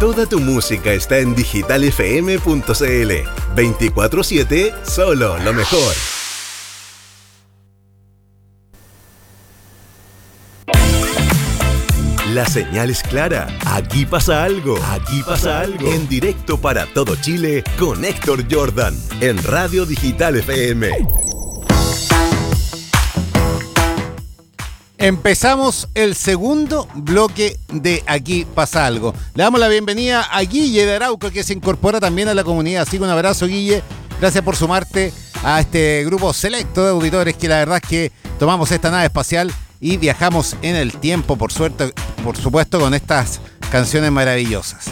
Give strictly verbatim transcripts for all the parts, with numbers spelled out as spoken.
Toda tu música está en digital f m punto c l. veinticuatro siete, solo lo mejor. La señal es clara. Aquí pasa algo. Aquí pasa algo. En directo para todo Chile con Héctor Jordan en Radio Digital F M. Empezamos el segundo bloque de Aquí pasa algo. Le damos la bienvenida a Guille de Arauco, que se incorpora también a la comunidad. Así que un abrazo, Guille. Gracias por sumarte a este grupo selecto de auditores que la verdad es que tomamos esta nave espacial y viajamos en el tiempo, por suerte, por supuesto, con estas canciones maravillosas.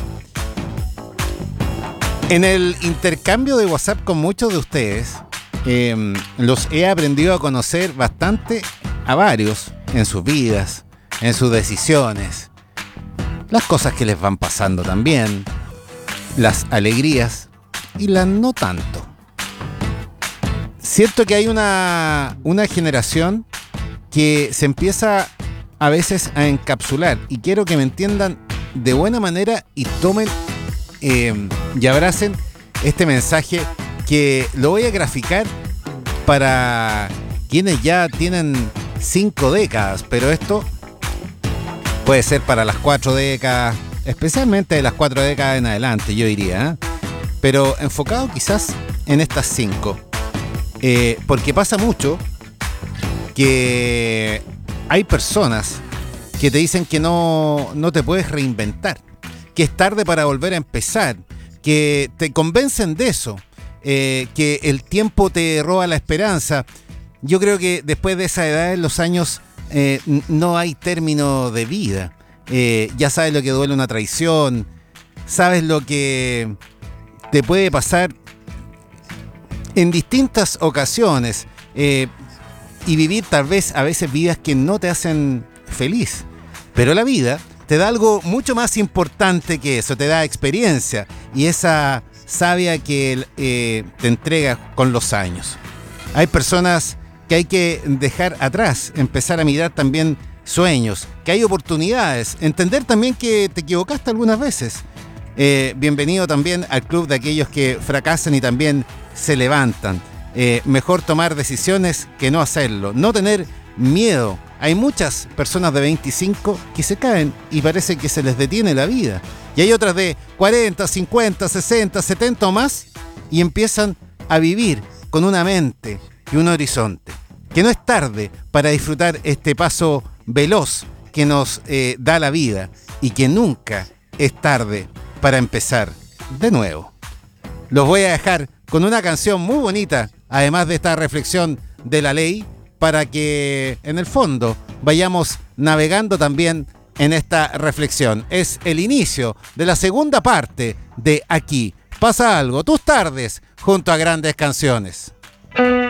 En el intercambio de WhatsApp con muchos de ustedes, eh, los he aprendido a conocer bastante a varios en sus vidas, en sus decisiones, las cosas que les van pasando también, las alegrías y las no tanto. Siento que hay una, una generación que se empieza a veces a encapsular, y quiero que me entiendan de buena manera y tomen eh, y abracen este mensaje que lo voy a graficar para quienes ya tienen cinco décadas, pero esto puede ser para las cuatro décadas, especialmente de las cuatro décadas en adelante, yo diría, ¿eh? Pero enfocado quizás en estas cinco, eh, porque pasa mucho que hay personas que te dicen que no, no te puedes reinventar, que es tarde para volver a empezar, que te convencen de eso, eh, que el tiempo te roba la esperanza. Yo creo que después de esa edad, en los años, eh, no hay término de vida. Eh, ya sabes lo que duele una traición, sabes lo que te puede pasar en distintas ocasiones, eh, y vivir tal vez a veces vidas que no te hacen feliz. Pero la vida te da algo mucho más importante que eso, te da experiencia y esa savia que eh, te entrega con los años. Hay personas que hay que dejar atrás, empezar a mirar también sueños, que hay oportunidades, entender también que te equivocaste algunas veces. Eh, bienvenido también al club de aquellos que fracasan y también se levantan. Eh, mejor tomar decisiones que no hacerlo, no tener miedo. Hay muchas personas de veinticinco que se caen y parece que se les detiene la vida. Y hay otras de cuarenta, cincuenta, sesenta, setenta o más y empiezan a vivir con una mente y un horizonte. Que no es tarde para disfrutar este paso veloz que nos eh, da la vida y que nunca es tarde para empezar de nuevo. Los voy a dejar con una canción muy bonita, además de esta reflexión de la ley, para que en el fondo vayamos navegando también en esta reflexión. Es el inicio de la segunda parte de Aquí pasa algo, tus tardes junto a grandes canciones.